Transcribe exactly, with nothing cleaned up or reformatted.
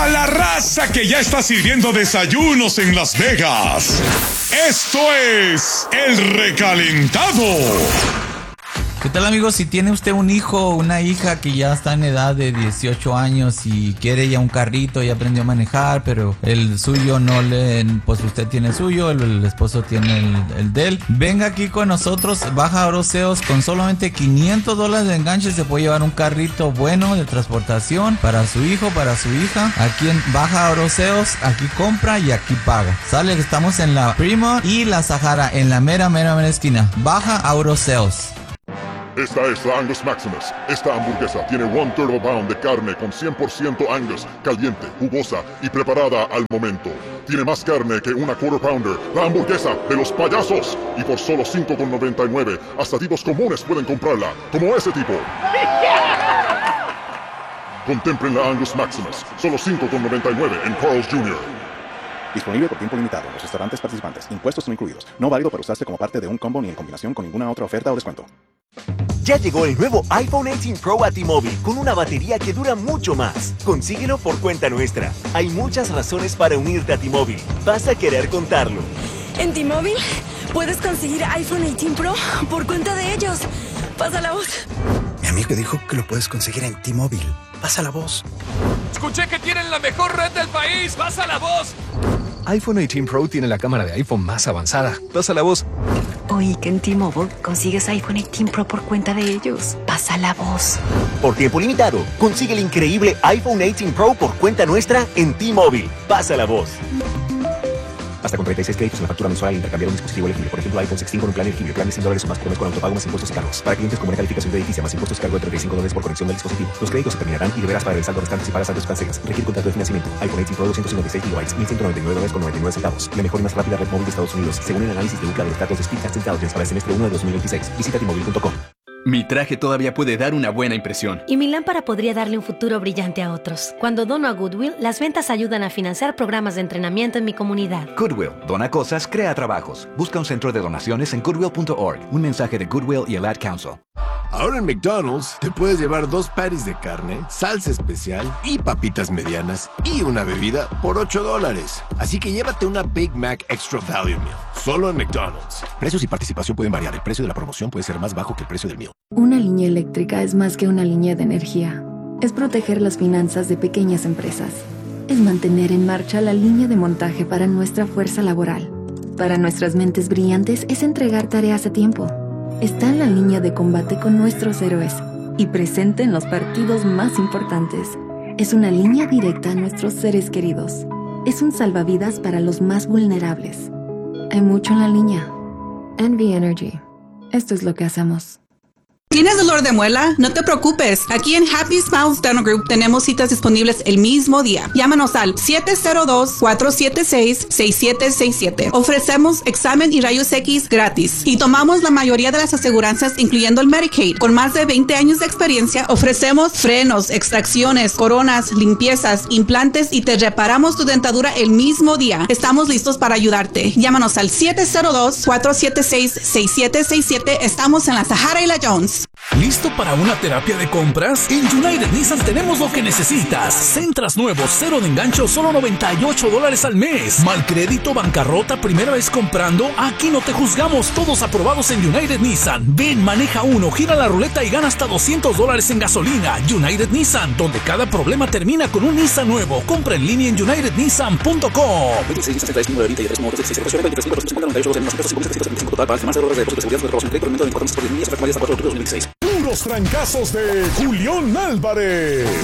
a la raza que ya está sirviendo desayunos en Las Vegas. Esto es El Recalentado. ¿Qué tal, amigos? Si tiene usted un hijo o una hija que ya está en edad de dieciocho años y quiere ya un carrito, ya aprendió a manejar, pero el suyo no le... Pues usted tiene el suyo, el, el esposo tiene el, el de él. Venga aquí con nosotros, Baja Oroseos, con solamente quinientos dólares de enganche se puede llevar un carrito bueno de transportación para su hijo, para su hija. Aquí en Baja Oroseos, aquí compra y aquí paga. Sale, estamos en la Prima y la Sahara, en la mera, mera, mera esquina. Baja Oroseos. Esta es la Angus Maximus. Esta hamburguesa tiene one turbo pound de carne con cien por ciento Angus, caliente, jugosa y preparada al momento. Tiene más carne que una quarter pounder, la hamburguesa de los payasos. Y por solo cinco con noventa y nueve, hasta tipos comunes pueden comprarla, como ese tipo. Contemplen la Angus Maximus, solo cinco con noventa y nueve en Carl's junior Disponible por tiempo limitado en los restaurantes participantes. Impuestos no incluidos. No válido para usarse como parte de un combo ni en combinación con ninguna otra oferta o descuento. Ya llegó el nuevo iPhone dieciocho Pro a T-Mobile con una batería que dura mucho más. Consíguelo por cuenta nuestra. Hay muchas razones para unirte a T-Mobile. Vas a querer contarlo. En T-Mobile puedes conseguir iPhone dieciocho Pro por cuenta de ellos. Pasa la voz. Mi amigo dijo que lo puedes conseguir en T-Mobile. Pasa la voz. Escuché que tienen la mejor red del país. Pasa la voz. iPhone dieciocho Pro tiene la cámara de iPhone más avanzada. Pasa la voz. Oí que en T-Mobile consigues iPhone dieciocho Pro por cuenta de ellos. Pasa la voz. Por tiempo limitado, consigue el increíble iPhone dieciocho Pro por cuenta nuestra en T-Mobile. Pasa la voz. Hasta con treinta y seis créditos en la factura mensual al intercambiar un dispositivo elegible. Por ejemplo, iPhone sexteen con un plan elegible. Plan de cien dólares o más por mes con autopago más impuestos y cargos. Para clientes con buena calificación de edificio más impuestos y cargo de treinta y cinco dólares por conexión del dispositivo. Los créditos se terminarán y deberás pagar el saldo restante si pagas antes cancelas. Requiere contrato de financiamiento. iPhone dieciocho Pro doscientos cincuenta y seis gigabytes, mil ciento noventa y nueve dólares con noventa y nueve centavos. La mejor y más rápida red móvil de Estados Unidos, según el análisis de Ookla de los datos de Speedtest Intelligence para el semestre uno de dos mil veintiséis. Visita T Mobile punto com. Mi traje todavía puede dar una buena impresión. Y mi lámpara podría darle un futuro brillante a otros. Cuando dono a Goodwill, las ventas ayudan a financiar programas de entrenamiento en mi comunidad. Goodwill, dona cosas, crea trabajos. Busca un centro de donaciones en goodwill punto org. Un mensaje de Goodwill y el Ad Council. Ahora en McDonald's te puedes llevar dos patties de carne, salsa especial y papitas medianas y una bebida por ocho dólares. Así que llévate una Big Mac Extra Value Meal. Solo en McDonald's. Precios y participación pueden variar. El precio de la promoción puede ser más bajo que el precio del meal. Una línea eléctrica es más que una línea de energía. Es proteger las finanzas de pequeñas empresas. Es mantener en marcha la línea de montaje para nuestra fuerza laboral. Para nuestras mentes brillantes es entregar tareas a tiempo. Está en la línea de combate con nuestros héroes y presente en los partidos más importantes. Es una línea directa a nuestros seres queridos. Es un salvavidas para los más vulnerables. Hay mucho en la línea. Envy Energy. Esto es lo que hacemos. ¿Tienes dolor de muela? No te preocupes. Aquí en Happy Smiles Dental Group tenemos citas disponibles el mismo día. Llámanos al siete cero dos, cuatro siete seis, seis siete seis siete. Ofrecemos examen y rayos X gratis. Y tomamos la mayoría de las aseguranzas, incluyendo el Medicaid. Con más de veinte años de experiencia, ofrecemos frenos, extracciones, coronas, limpiezas, implantes y te reparamos tu dentadura el mismo día. Estamos listos para ayudarte. Llámanos al siete cero dos, cuatro siete seis, seis siete seis siete. Estamos en la Sahara y la Jones. ¿Listo para una terapia de compras? En United Nissan tenemos lo que necesitas. Centras nuevos, cero de engancho, solo noventa y ocho dólares al mes. Mal crédito, bancarrota, primera vez comprando. Aquí no te juzgamos, todos aprobados en United Nissan. Ven, maneja uno, gira la ruleta y gana hasta doscientos dólares en gasolina. United Nissan, donde cada problema termina con un Nissan nuevo. Compra en línea en united nissan punto com. Puros trancazos de Julián Álvarez.